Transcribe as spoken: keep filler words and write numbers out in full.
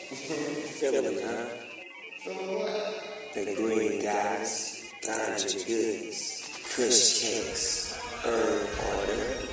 Feeling, huh? Feeling what? The green guys, ganja goodies, kush cakes, herb order.